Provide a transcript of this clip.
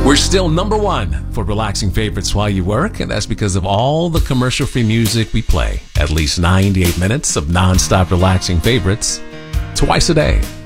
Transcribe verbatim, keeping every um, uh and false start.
We're still number one for relaxing favorites while you work, and that's because of all the commercial-free music we play. At least ninety-eight minutes of non-stop relaxing favorites twice a day.